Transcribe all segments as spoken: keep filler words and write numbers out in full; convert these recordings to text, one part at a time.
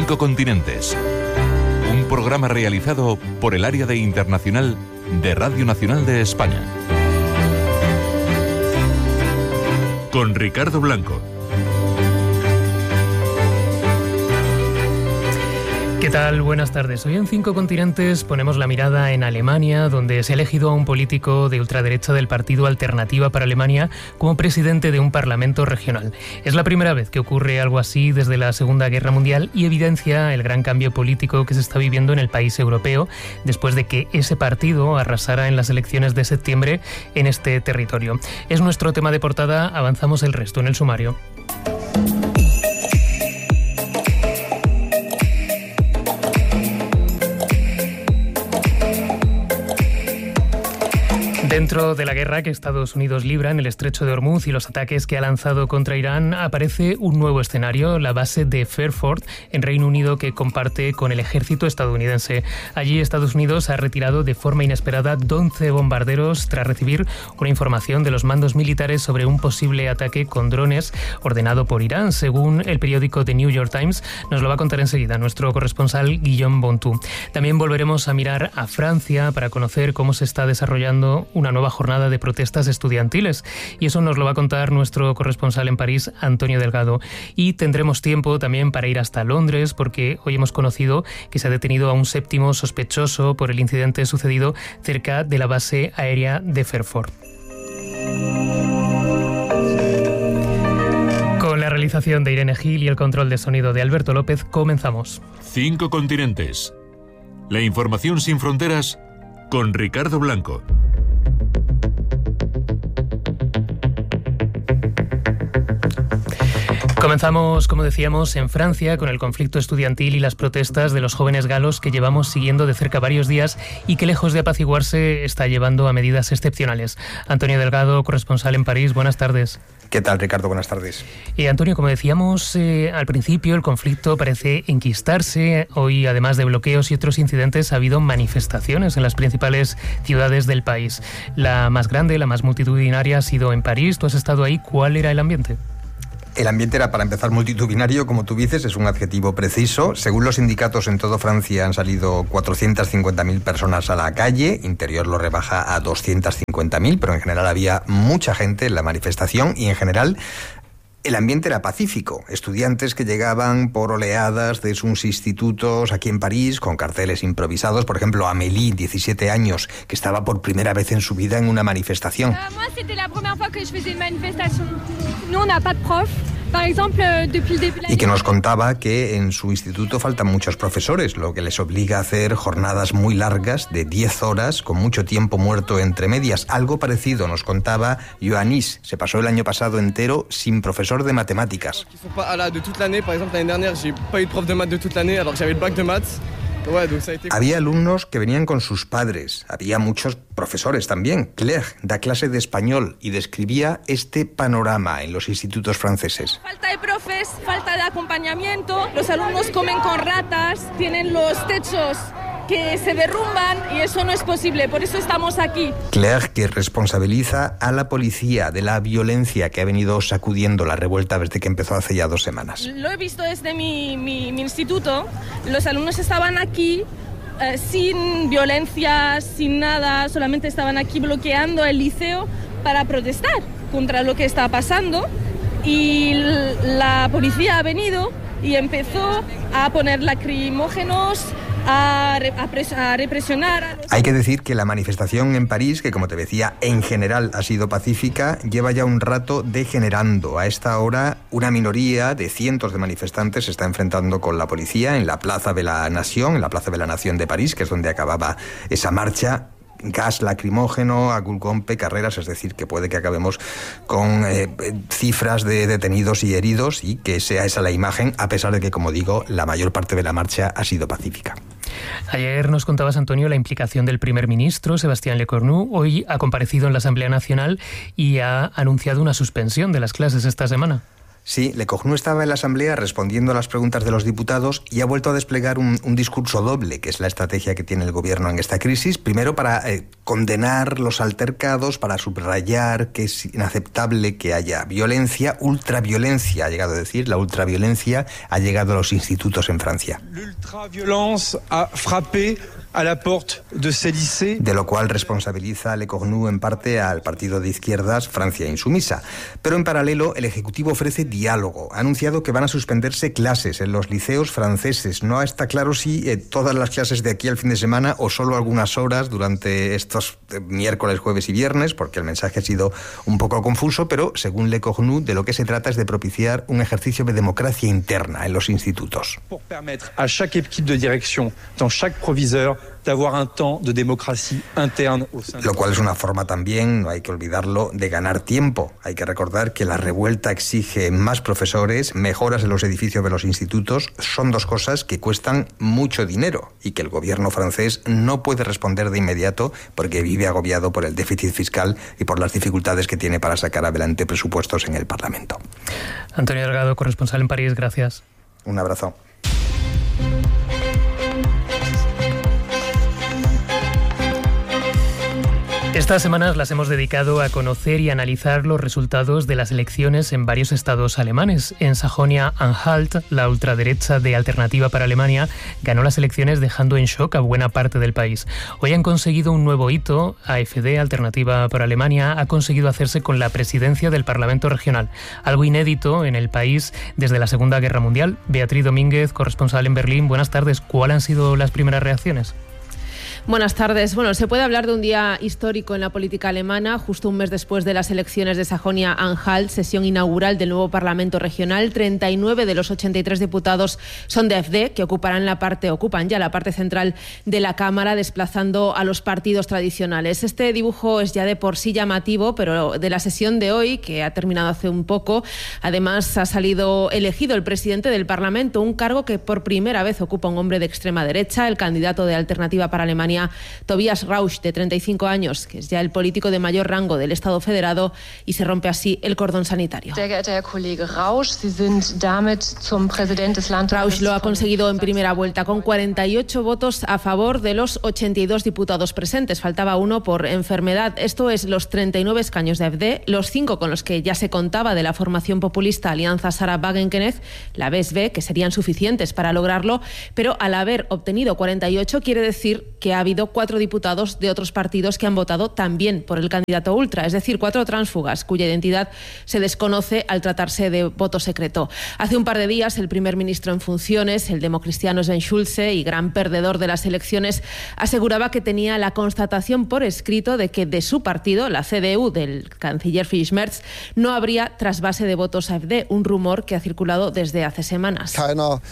Cinco Continentes. Un programa realizado por el Área de Internacional de Radio Nacional de España. Con Ricardo Blanco. ¿Qué tal? Buenas tardes. Hoy en Cinco Continentes ponemos la mirada en Alemania, donde se ha elegido a un político de ultraderecha del partido Alternativa para Alemania como presidente de un parlamento regional. Es la primera vez que ocurre algo así desde la Segunda Guerra Mundial y evidencia el gran cambio político que se está viviendo en el país europeo después de que ese partido arrasara en las elecciones de septiembre en este territorio. Es nuestro tema de portada, avanzamos el resto en el sumario. Dentro de la guerra que Estados Unidos libra en el estrecho de Hormuz y los ataques que ha lanzado contra Irán, aparece un nuevo escenario, la base de Fairford, en Reino Unido, que comparte con el ejército estadounidense. Allí Estados Unidos ha retirado de forma inesperada once bombarderos tras recibir una información de los mandos militares sobre un posible ataque con drones ordenado por Irán, según el periódico The New York Times. Nos lo va a contar enseguida nuestro corresponsal Guillaume Bontou. También volveremos a mirar a Francia para conocer cómo se está desarrollando una nueva jornada de protestas estudiantiles, y eso nos lo va a contar nuestro corresponsal en París, Antonio Delgado. Y tendremos tiempo también para ir hasta Londres, porque hoy hemos conocido que se ha detenido a un séptimo sospechoso por el incidente sucedido cerca de la base aérea de Fairford. Con la realización de Irene Gil y el control de sonido de Alberto López, comenzamos. Cinco Continentes. La información sin fronteras con Ricardo Blanco. Comenzamos, como decíamos, en Francia con el conflicto estudiantil y las protestas de los jóvenes galos que llevamos siguiendo de cerca varios días y que, lejos de apaciguarse, está llevando a medidas excepcionales. Antonio Delgado, corresponsal en París, buenas tardes. ¿Qué tal, Ricardo? Buenas tardes. Y Antonio, como decíamos eh, al principio, el conflicto parece enquistarse. Hoy, además de bloqueos y otros incidentes, ha habido manifestaciones en las principales ciudades del país. La más grande, la más multitudinaria, ha sido en París. ¿Tú has estado ahí? ¿Cuál era el ambiente? El ambiente era, para empezar, multitudinario, como tú dices, es un adjetivo preciso. Según los sindicatos, en toda Francia han salido cuatrocientas cincuenta mil personas a la calle. Interior lo rebaja a doscientas cincuenta mil, pero en general había mucha gente en la manifestación y en general el ambiente era pacífico. Estudiantes que llegaban por oleadas de sus institutos aquí en París con carteles improvisados. Por ejemplo, Amélie, diecisiete años, que estaba por primera vez en su vida en una manifestación. Y que nos contaba que en su instituto faltan muchos profesores, lo que les obliga a hacer jornadas muy largas de diez horas con mucho tiempo muerto entre medias. Algo parecido nos contaba Ioannis. Se pasó el año pasado entero sin profesor de matemáticas. Había alumnos que venían con sus padres, había muchos profesores también. Claire da clase de español y describía este panorama en los institutos franceses. Falta de profes, falta de acompañamiento, los alumnos comen con ratas, tienen los techos que se derrumban y eso no es posible, por eso estamos aquí. Claire, que responsabiliza a la policía de la violencia que ha venido sacudiendo la revuelta desde que empezó hace ya dos semanas. Lo he visto desde mi, mi, mi instituto, los alumnos estaban aquí eh, sin violencia, sin nada, solamente estaban aquí bloqueando el liceo para protestar contra lo que está pasando y la policía ha venido y empezó a poner lacrimógenos, A, repres- a represionar. A los... Hay que decir que la manifestación en París, que como te decía, en general ha sido pacífica, lleva ya un rato degenerando. A esta hora, una minoría de cientos de manifestantes se está enfrentando con la policía en la Plaza de la Nación, en la Plaza de la Nación de París, que es donde acababa esa marcha. Gas lacrimógeno, agulgompe, carreras, es decir, que puede que acabemos con eh, cifras de detenidos y heridos y que sea esa la imagen, a pesar de que, como digo, la mayor parte de la marcha ha sido pacífica. Ayer nos contabas, Antonio, la implicación del primer ministro, Sébastien Lecornu. Hoy ha comparecido en la Asamblea Nacional y ha anunciado una suspensión de las clases esta semana. Sí, Leccornu estaba en la Asamblea respondiendo a las preguntas de los diputados y ha vuelto a desplegar un, un discurso doble, que es la estrategia que tiene el gobierno en esta crisis. Primero, para eh, condenar los altercados, para subrayar que es inaceptable que haya violencia, ultraviolencia, ha llegado a decir, la ultraviolencia ha llegado a los institutos en Francia. L'ultraviolence a frappé a la porte de ces lycées. De lo cual responsabiliza Leccornu en parte al partido de izquierdas Francia Insumisa. Pero en paralelo, el Ejecutivo ofrece diálogo. Ha anunciado que van a suspenderse clases en los liceos franceses. No está claro si eh, todas las clases de aquí al fin de semana o solo algunas horas durante estos eh, miércoles, jueves y viernes, porque el mensaje ha sido un poco confuso, pero según Leccornu, de lo que se trata es de propiciar un ejercicio de democracia interna en los institutos. Pour permettre a chaque équipe de direction, dans chaque proviseur, d'avoir un temps de démocratie interne au sein. Lo cual es una forma también, no hay que olvidarlo, de ganar tiempo. Hay que recordar que la revuelta exige más profesores, mejoras en los edificios de los institutos. Son dos cosas que cuestan mucho dinero y que el gobierno francés no puede responder de inmediato porque vive agobiado por el déficit fiscal y por las dificultades que tiene para sacar adelante presupuestos en el Parlamento. Antonio Delgado, corresponsal en París, gracias. Un abrazo. Estas semanas las hemos dedicado a conocer y analizar los resultados de las elecciones en varios estados alemanes. En Sajonia-Anhalt, la ultraderecha de Alternativa para Alemania ganó las elecciones dejando en shock a buena parte del país. Hoy han conseguido un nuevo hito. AfD, Alternativa para Alemania, ha conseguido hacerse con la presidencia del Parlamento Regional. Algo inédito en el país desde la Segunda Guerra Mundial. Beatriz Domínguez, corresponsal en Berlín. Buenas tardes. ¿Cuáles han sido las primeras reacciones? Buenas tardes. Bueno, se puede hablar de un día histórico en la política alemana, justo un mes después de las elecciones de Sajonia-Anhalt, sesión inaugural del nuevo Parlamento Regional. treinta y nueve de los ochenta y tres diputados son de AfD, que ocuparán la parte, ocupan ya la parte central de la Cámara, desplazando a los partidos tradicionales. Este dibujo es ya de por sí llamativo, pero de la sesión de hoy, que ha terminado hace un poco, además ha salido elegido el presidente del Parlamento, un cargo que por primera vez ocupa un hombre de extrema derecha, el candidato de Alternativa para Alemania, Tobias Rausch, de treinta y cinco años, que es ya el político de mayor rango del Estado federado, y se rompe así el cordón sanitario. Rausch lo ha conseguido en primera vuelta con cuarenta y ocho votos a favor de los ochenta y dos diputados presentes. Faltaba uno por enfermedad. Esto es los treinta y nueve escaños de AfD, los cinco con los que ya se contaba de la formación populista Alianza Sarah Wagenknecht, la B S B, que serían suficientes para lograrlo, pero al haber obtenido cuarenta y ocho quiere decir que ha habido cuatro diputados de otros partidos que han votado también por el candidato ultra, es decir, cuatro tránsfugas cuya identidad se desconoce al tratarse de voto secreto. Hace un par de días el primer ministro en funciones, el democristiano Sven Schulze y gran perdedor de las elecciones, aseguraba que tenía la constatación por escrito de que de su partido, la C D U del canciller Friedrich Merz, no habría trasvase de votos a AfD, un rumor que ha circulado desde hace semanas. Ahora,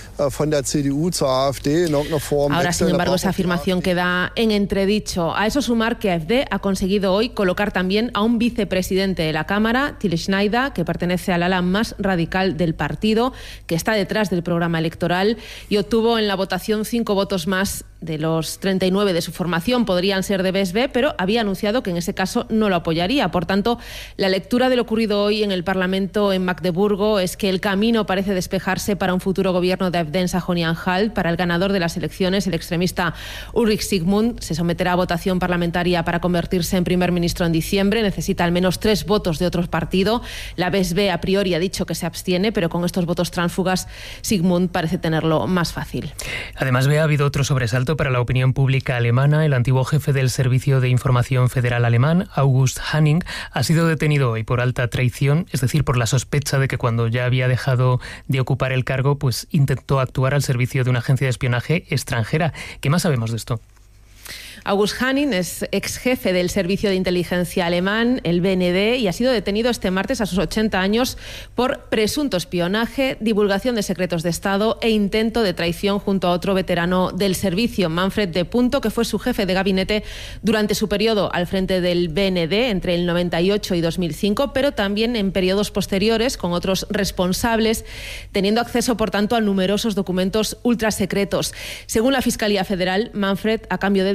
sin embargo, esa afirmación queda en entredicho. A eso sumar que AfD ha conseguido hoy colocar también a un vicepresidente de la Cámara, Till Schneider, que pertenece al ala más radical del partido, que está detrás del programa electoral y obtuvo en la votación cinco votos más de los treinta y nueve de su formación. Podrían ser de B S B, pero había anunciado que en ese caso no lo apoyaría. Por tanto, la lectura de lo ocurrido hoy en el Parlamento en Magdeburgo es que el camino parece despejarse para un futuro gobierno de AfD en Sajonia-Anhalt. Para el ganador de las elecciones, el extremista Ulrich Sigmund, se someterá a votación parlamentaria para convertirse en primer ministro en diciembre. Necesita al menos tres votos de otro partido. La B S B a priori ha dicho que se abstiene, pero con estos votos tránsfugas Sigmund parece tenerlo más fácil. Además, ha habido otro sobresalto para la opinión pública alemana. El antiguo jefe del Servicio de Información Federal alemán, August Hanning, ha sido detenido hoy por alta traición, es decir, por la sospecha de que cuando ya había dejado de ocupar el cargo, pues intentó actuar al servicio de una agencia de espionaje extranjera. ¿Qué más sabemos de esto? August Hanning es ex jefe del Servicio de Inteligencia alemán, el B N D, y ha sido detenido este martes a sus ochenta años por presunto espionaje, divulgación de secretos de Estado e intento de traición junto a otro veterano del servicio, Manfred de Punto, que fue su jefe de gabinete durante su periodo al frente del B N D entre el noventa y ocho y dos mil cinco, pero también en periodos posteriores con otros responsables, teniendo acceso, por tanto, a numerosos documentos ultrasecretos. Según la Fiscalía Federal, Manfred, a cambio de dinero,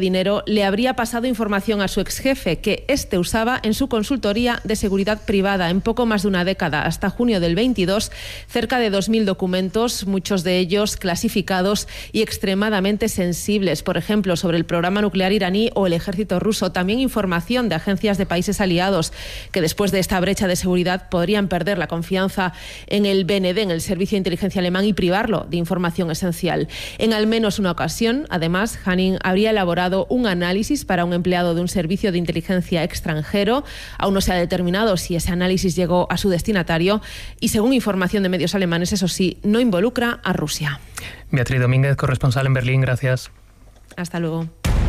caso le habría pasado información a su exjefe que éste usaba en su consultoría de seguridad privada en poco más de una década, hasta junio del veintidós, cerca de dos mil documentos, muchos de ellos clasificados y extremadamente sensibles, por ejemplo, sobre el programa nuclear iraní o el ejército ruso. También información de agencias de países aliados que después de esta brecha de seguridad podrían perder la confianza en el B N D, en el Servicio de Inteligencia Alemán, y privarlo de información esencial. En al menos una ocasión, además, Hanning habría elaborado un análisis para un empleado de un servicio de inteligencia extranjero. Aún no se ha determinado si ese análisis llegó a su destinatario y, según información de medios alemanes, eso sí, no involucra a Rusia. Beatriz Domínguez, corresponsal en Berlín, gracias. Hasta luego.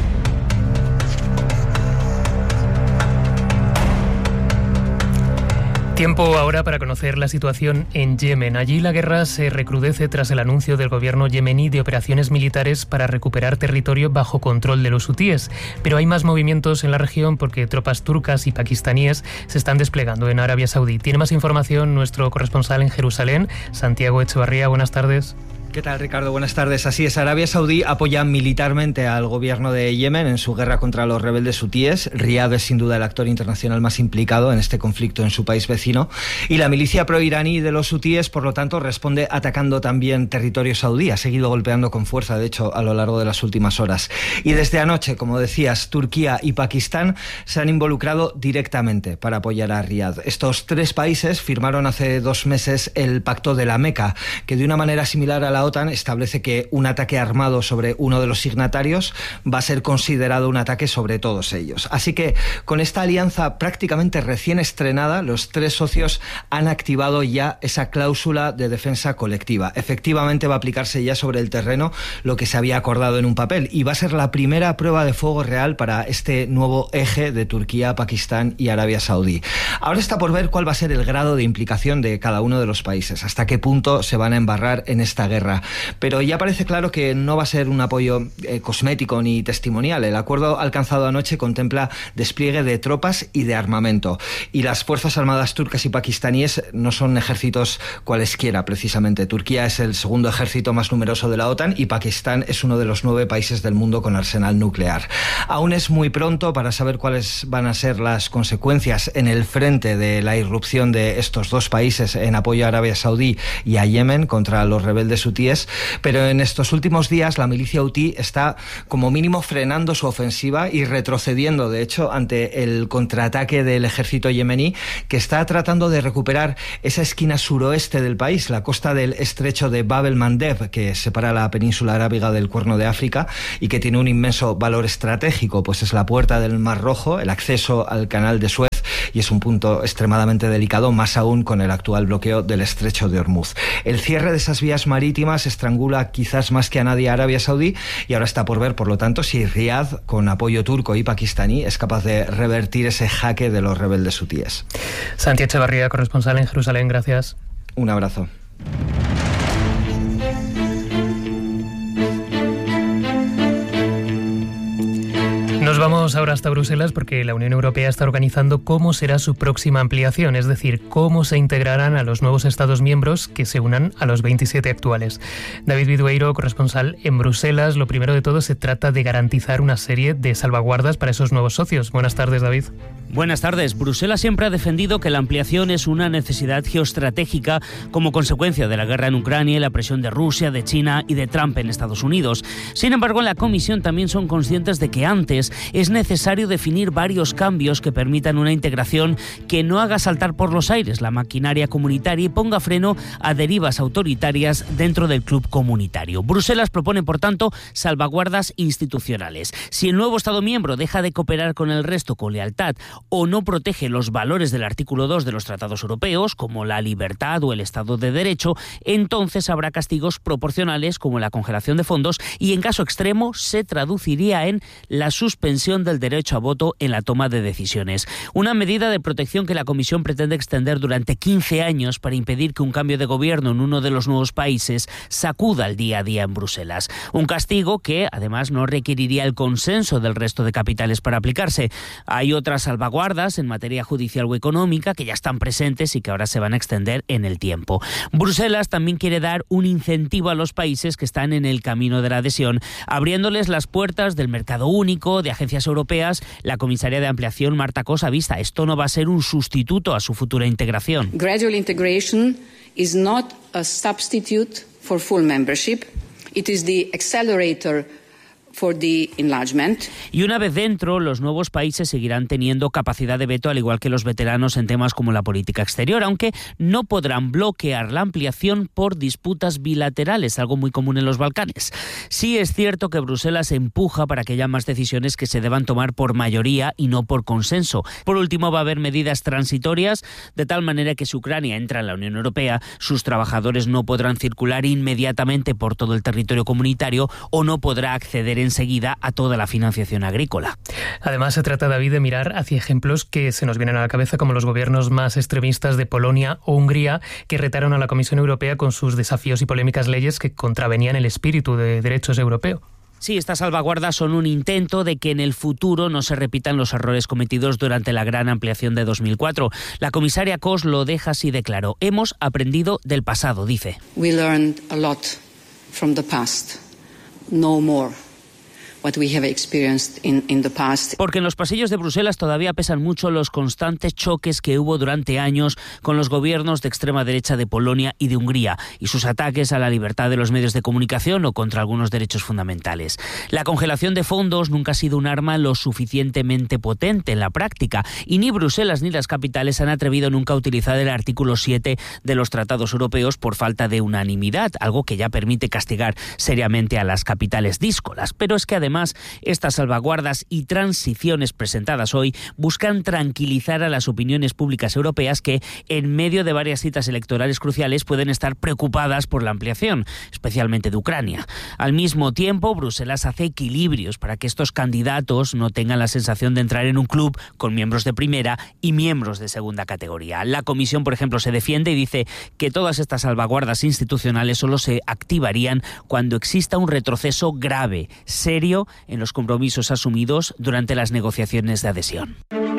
Tiempo ahora para conocer la situación en Yemen. Allí la guerra se recrudece tras el anuncio del gobierno yemení de operaciones militares para recuperar territorio bajo control de los hutíes. Pero hay más movimientos en la región porque tropas turcas y pakistaníes se están desplegando en Arabia Saudí. Tiene más información nuestro corresponsal en Jerusalén, Santiago Echevarría. Buenas tardes. ¿Qué tal, Ricardo? Buenas tardes. Así es, Arabia Saudí apoya militarmente al gobierno de Yemen en su guerra contra los rebeldes hutíes. Riad es sin duda el actor internacional más implicado en este conflicto en su país vecino. Y la milicia pro-iraní de los hutíes, por lo tanto, responde atacando también territorio saudí. Ha seguido golpeando con fuerza, de hecho, a lo largo de las últimas horas. Y desde anoche, como decías, Turquía y Pakistán se han involucrado directamente para apoyar a Riad. Estos tres países firmaron hace dos meses el Pacto de la Meca, que de una manera similar a la OTAN establece que un ataque armado sobre uno de los signatarios va a ser considerado un ataque sobre todos ellos. Así que con esta alianza prácticamente recién estrenada, los tres socios han activado ya esa cláusula de defensa colectiva. Efectivamente va a aplicarse ya sobre el terreno lo que se había acordado en un papel y va a ser la primera prueba de fuego real para este nuevo eje de Turquía, Pakistán y Arabia Saudí. Ahora está por ver cuál va a ser el grado de implicación de cada uno de los países, hasta qué punto se van a embarrar en esta guerra. Pero ya parece claro que no va a ser un apoyo eh, cosmético ni testimonial. El acuerdo alcanzado anoche contempla despliegue de tropas y de armamento. Y las Fuerzas Armadas turcas y pakistaníes no son ejércitos cualesquiera, precisamente. Turquía es el segundo ejército más numeroso de la OTAN y Pakistán es uno de los nueve países del mundo con arsenal nuclear. Aún es muy pronto para saber cuáles van a ser las consecuencias en el frente de la irrupción de estos dos países en apoyo a Arabia Saudí y a Yemen contra los rebeldes hutíes. Pero en estos últimos días la milicia hutí está como mínimo frenando su ofensiva y retrocediendo, de hecho, ante el contraataque del ejército yemení, que está tratando de recuperar esa esquina suroeste del país, la costa del estrecho de Bab el-Mandeb, que separa la península arábiga del Cuerno de África y que tiene un inmenso valor estratégico, pues es la puerta del Mar Rojo, el acceso al canal de Suez, y es un punto extremadamente delicado, más aún con el actual bloqueo del estrecho de Hormuz. El cierre de esas vías marítimas estrangula quizás más que a nadie a Arabia Saudí y ahora está por ver, por lo tanto, si Riad, con apoyo turco y pakistaní, es capaz de revertir ese jaque de los rebeldes hutíes. Santi Echevarría, corresponsal en Jerusalén, gracias. Un abrazo. Nos vamos ahora hasta Bruselas porque la Unión Europea está organizando cómo será su próxima ampliación, es decir, cómo se integrarán a los nuevos Estados miembros que se unan a los veintisiete actuales. David Vidueiro, corresponsal en Bruselas. Lo primero de todo, se trata de garantizar una serie de salvaguardas para esos nuevos socios. Buenas tardes, David. Buenas tardes. Bruselas siempre ha defendido que la ampliación es una necesidad geoestratégica como consecuencia de la guerra en Ucrania y la presión de Rusia, de China y de Trump en Estados Unidos. Sin embargo, en la Comisión también son conscientes de que antes es necesario definir varios cambios que permitan una integración que no haga saltar por los aires la maquinaria comunitaria y ponga freno a derivas autoritarias dentro del club comunitario. Bruselas propone, por tanto, salvaguardas institucionales. Si el nuevo Estado miembro deja de cooperar con el resto con lealtad o no protege los valores del artículo dos de los tratados europeos, como la libertad o el Estado de Derecho, entonces habrá castigos proporcionales como la congelación de fondos y, en caso extremo, se traduciría en la suspensión del derecho a voto en la toma de decisiones. Una medida de protección que la Comisión pretende extender durante quince años para impedir que un cambio de gobierno en uno de los nuevos países sacuda el día a día en Bruselas. Un castigo que, además, no requeriría el consenso del resto de capitales para aplicarse. Hay otras salvaguardas salvaguardas en materia judicial o económica que ya están presentes y que ahora se van a extender en el tiempo. Bruselas también quiere dar un incentivo a los países que están en el camino de la adhesión, abriéndoles las puertas del mercado único, de agencias europeas. La comisaria de ampliación, Marta Cosa, vista, esto no va a ser un sustituto a su futura integración. Gradual integration is not a substitute for full membership. It is the accelerator for the enlargement. Y una vez dentro, los nuevos países seguirán teniendo capacidad de veto, al igual que los veteranos en temas como la política exterior, aunque no podrán bloquear la ampliación por disputas bilaterales, algo muy común en los Balcanes. Sí es cierto que Bruselas empuja para que haya más decisiones que se deban tomar por mayoría y no por consenso. Por último, va a haber medidas transitorias, de tal manera que si Ucrania entra en la Unión Europea, sus trabajadores no podrán circular inmediatamente por todo el territorio comunitario o no podrá acceder enseguida a toda la financiación agrícola. Además, se trata, David, de mirar hacia ejemplos que se nos vienen a la cabeza, como los gobiernos más extremistas de Polonia o Hungría, que retaron a la Comisión Europea con sus desafíos y polémicas leyes que contravenían el espíritu de derechos europeo. Sí, estas salvaguardas son un intento de que en el futuro no se repitan los errores cometidos durante la gran ampliación de dos mil cuatro. La comisaria Kos lo deja así de claro. Hemos aprendido del pasado, dice. We learned a lot from the past. No more. What we have experienced in, in the past. Porque en los pasillos de Bruselas todavía pesan mucho los constantes choques que hubo durante años con los gobiernos de extrema derecha de Polonia y de Hungría y sus ataques a la libertad de los medios de comunicación o contra algunos derechos fundamentales. La congelación de fondos nunca ha sido un arma lo suficientemente potente en la práctica y ni Bruselas ni las capitales han atrevido nunca a utilizar el artículo siete de los tratados europeos por falta de unanimidad, algo que ya permite castigar seriamente a las capitales díscolas. Pero es que además Además, estas salvaguardas y transiciones presentadas hoy buscan tranquilizar a las opiniones públicas europeas que, en medio de varias citas electorales cruciales, pueden estar preocupadas por la ampliación, especialmente de Ucrania. Al mismo tiempo, Bruselas hace equilibrios para que estos candidatos no tengan la sensación de entrar en un club con miembros de primera y miembros de segunda categoría. La Comisión, por ejemplo, se defiende y dice que todas estas salvaguardas institucionales solo se activarían cuando exista un retroceso grave, serio, en los compromisos asumidos durante las negociaciones de adhesión.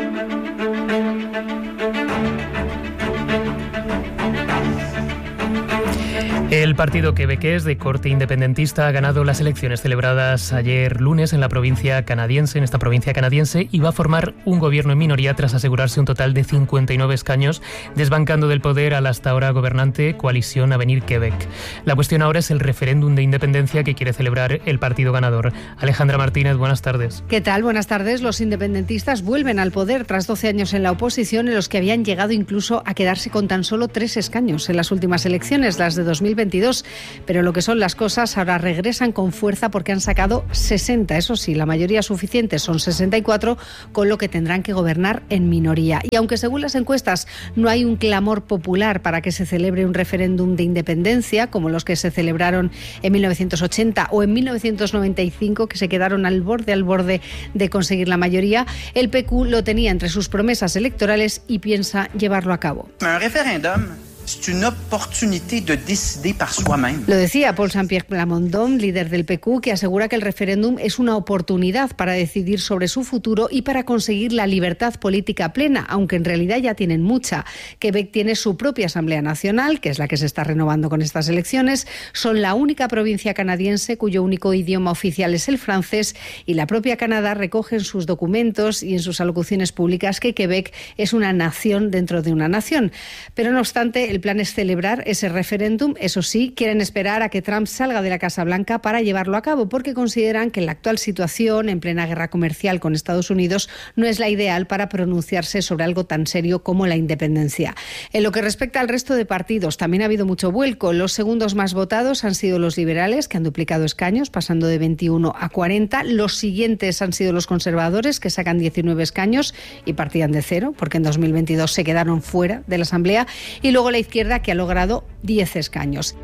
El partido quebequés de corte independentista ha ganado las elecciones celebradas ayer lunes en la provincia canadiense, en esta provincia canadiense, y va a formar un gobierno en minoría tras asegurarse un total de cincuenta y nueve escaños, desbancando del poder a la hasta ahora gobernante coalición Avenir Quebec. La cuestión ahora es el referéndum de independencia que quiere celebrar el partido ganador. Alejandra Martínez, buenas tardes. ¿Qué tal? Buenas tardes. Los independentistas vuelven al poder tras doce años en la oposición, en los que habían llegado incluso a quedarse con tan solo tres escaños en las últimas elecciones, las de dos mil veintidós, pero lo que son las cosas, ahora regresan con fuerza porque han sacado sesenta, eso sí, la mayoría suficiente son sesenta y cuatro, con lo que tendrán que gobernar en minoría. Y aunque según las encuestas no hay un clamor popular para que se celebre un referéndum de independencia, como los que se celebraron en mil novecientos ochenta o en mil novecientos noventa y cinco, que se quedaron al borde, al borde de conseguir la mayoría, el P Q lo tenía entre sus promesas electorales y piensa llevarlo a cabo. Un referéndum. C'est une opportunité de décider par soi-même. Lo decía Paul Saint-Pierre Plamondon, líder del P Q, que asegura que el referéndum es una oportunidad para decidir sobre su futuro y para conseguir la libertad política plena, aunque en realidad ya tienen mucha. Quebec tiene su propia Asamblea Nacional, que es la que se está renovando con estas elecciones. Son la única provincia canadiense cuyo único idioma oficial es el francés, y la propia Canadá recoge en sus documentos y en sus alocuciones públicas que Quebec es una nación dentro de una nación. Pero no obstante, el plan es celebrar ese referéndum. Eso sí, quieren esperar a que Trump salga de la Casa Blanca para llevarlo a cabo, porque consideran que la actual situación, en plena guerra comercial con Estados Unidos, no es la ideal para pronunciarse sobre algo tan serio como la independencia. En lo que respecta al resto de partidos, también ha habido mucho vuelco. Los segundos más votados han sido los liberales, que han duplicado escaños, pasando de veintiuno a cuarenta. Los siguientes han sido los conservadores, que sacan diecinueve escaños y partían de cero, porque en dos mil veintidós se quedaron fuera de la Asamblea. Y luego la izquierda, que ha logrado diez escaños.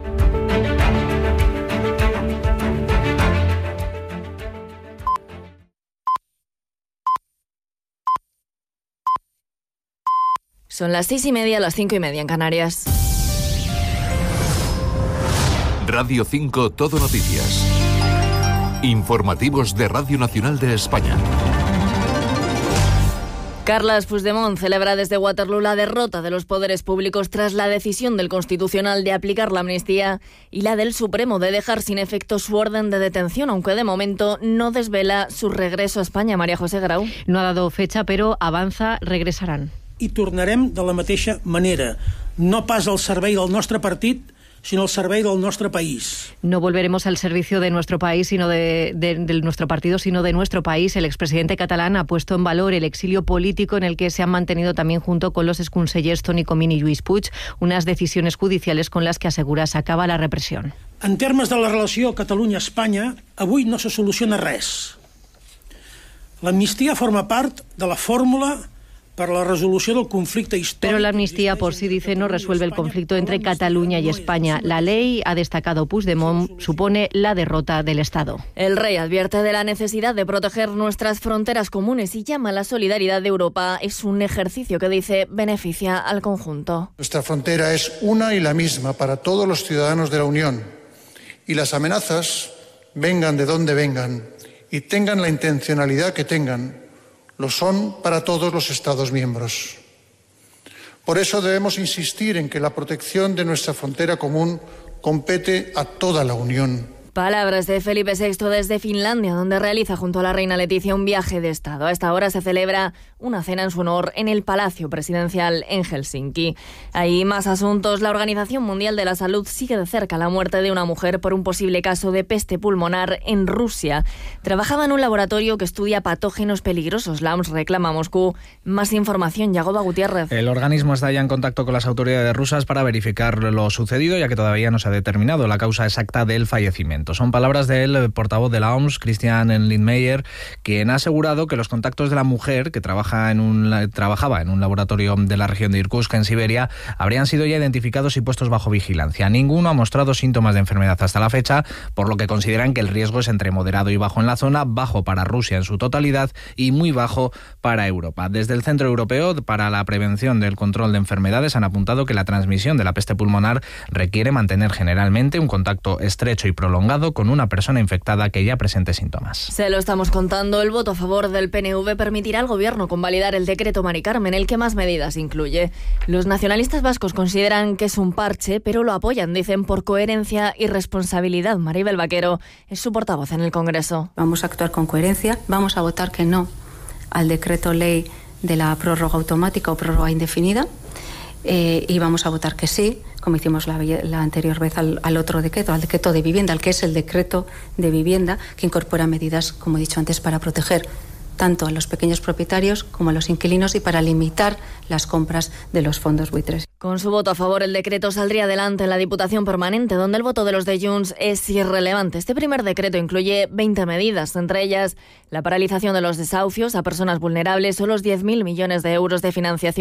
Son las seis y media, las cinco y media en Canarias. Radio cinco Todo Noticias. Informativos de Radio Nacional de España. Carles Puigdemont celebra desde Waterloo la derrota de los poderes públicos tras la decisión del Constitucional de aplicar la amnistía y la del Supremo de dejar sin efecto su orden de detención, aunque de momento no desvela su regreso a España. María José Grau. No ha dado fecha, pero avanza, regresarán. I tornarem de la mateixa manera, no pas al servei del nostre partit, sino al servei del nuestro país. No volveremos al servicio de nuestro país, sino de, de, de nuestro partido, sino de nuestro país. El expresidente catalán ha puesto en valor el exilio político en el que se han mantenido también junto con los exconsellers Toni Comín y Lluís Puig, unas decisiones judiciales con las que asegura se acaba la represión. En termes de la relació Catalunya-Espanya, avui no se soluciona res. L'amnistia forma part de la fórmula para la resolución del conflicto histórico. Pero la amnistía por sí, dice, no resuelve el conflicto entre Cataluña y España. La ley, ha destacado Puigdemont, supone la derrota del Estado. El rey advierte de la necesidad de proteger nuestras fronteras comunes y llama a la solidaridad de Europa. Es un ejercicio que, dice, beneficia al conjunto. Nuestra frontera es una y la misma para todos los ciudadanos de la Unión. Y las amenazas, vengan de donde vengan y tengan la intencionalidad que tengan, lo son para todos los Estados miembros. Por eso debemos insistir en que la protección de nuestra frontera común compete a toda la Unión. Palabras de Felipe sexto desde Finlandia, donde realiza junto a la reina Leticia un viaje de Estado. A esta hora se celebra una cena en su honor en el Palacio Presidencial en Helsinki. Hay más asuntos. La Organización Mundial de la Salud sigue de cerca la muerte de una mujer por un posible caso de peste pulmonar en Rusia. Trabajaba en un laboratorio que estudia patógenos peligrosos. La O M S reclama a Moscú más información. Yagoba Gutiérrez. El organismo está ya en contacto con las autoridades rusas para verificar lo sucedido, ya que todavía no se ha determinado la causa exacta del fallecimiento. Son palabras del portavoz de la O M S, Christian Lindmeier, quien ha asegurado que los contactos de la mujer, que trabaja en un, trabajaba en un laboratorio de la región de Irkutsk, en Siberia, habrían sido ya identificados y puestos bajo vigilancia. Ninguno ha mostrado síntomas de enfermedad hasta la fecha, por lo que consideran que el riesgo es entre moderado y bajo en la zona, bajo para Rusia en su totalidad y muy bajo para Europa. Desde el Centro Europeo para la Prevención del Control de Enfermedades han apuntado que la transmisión de la peste pulmonar requiere mantener generalmente un contacto estrecho y prolongado con una persona infectada que ya presente síntomas. Se lo estamos contando. El voto a favor del P N V permitirá al Gobierno convalidar el decreto Mari Carmen, el que más medidas incluye. Los nacionalistas vascos consideran que es un parche, pero lo apoyan, dicen, por coherencia y responsabilidad. Maribel Vaquero es su portavoz en el Congreso. Vamos a actuar con coherencia, vamos a votar que no al decreto ley de la prórroga automática o prórroga indefinida. Eh, y vamos a votar que sí, como hicimos la, la anterior vez al, al otro decreto, al decreto de vivienda, al que es el decreto de vivienda, que incorpora medidas, como he dicho antes, para proteger tanto a los pequeños propietarios como a los inquilinos y para limitar las compras de los fondos buitres. Con su voto a favor, el decreto saldría adelante en la Diputación Permanente, donde el voto de los de Junts es irrelevante. Este primer decreto incluye veinte medidas, entre ellas la paralización de los desahucios a personas vulnerables o los diez mil millones de euros de financiación